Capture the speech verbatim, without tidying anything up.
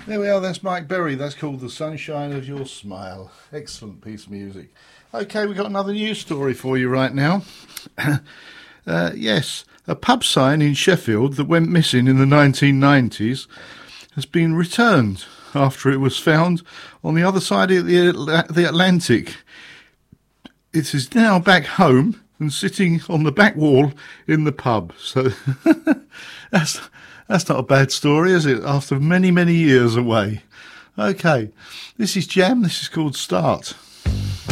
There we are, that's Mike Berry. That's called The Sunshine of Your Smile. Excellent piece of music. Okay, we've got another news story for you right now. uh, yes, a pub sign in Sheffield that went missing in the nineteen nineties has been returned after it was found on the other side of the, the Atlantic. It is now back home and sitting on the back wall in the pub. So that's that's not a bad story, is it? After many, many years away. Okay, this is Jam. This is called Start.